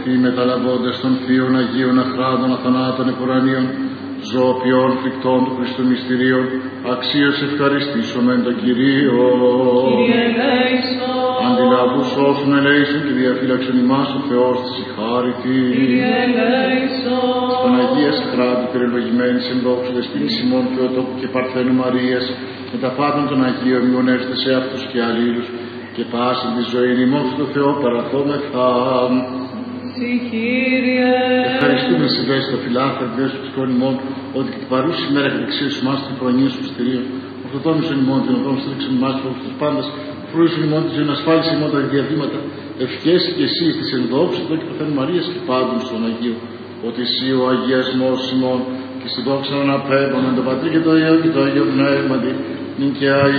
αυτοί μεταλαβώντες των θείων Αγίων αχράντων αθανάτων επουρανίων, ζωοποιών φρικτών του Χριστού μυστηρίων, αξίως ευχαριστήσομεν τον Κυρίο. Κύριε ελέησον. Αντιλαβούς όσων ελέησον και διαφύλαξον ημάς ο Θεός της η χάρητη. Κύριε ελέησον. Στον Αγίας Χράντου περιλογημένης εν δόξου δεσποινής ημών Θεοτόκου και Παρθένου Μαρίας, με τα πάθων των Αγίων μειονεύστε σε αυτούς και αλλήλους, και πάσιν τη ζωή ημών στο Θεό παραθόμεθα. Κύριε. Ευχαριστούμε συνδέσει το φιλάθρο Δεus του ψυχών ημών, ότι και την παρούση ημέρα κατεξίωσης μας την προνοία σου μυστηρίων, ορθοτόμησον ημών, την οδόν στήριξον ημάς τους πάντας, φρούρισον ημών τη ζωή, ασφάλισε ημών τα διαδήματα, ευχές και εσύ της ενδόξου εδώ και Παρθένου Μαρίας και πάντων στον Αγίο, ότι εσύ ο αγιασμός ημών και στην δόξα των απέμπων, εν το Πατρί και το Υιό και το Αγίο Πνεύματι, νυν και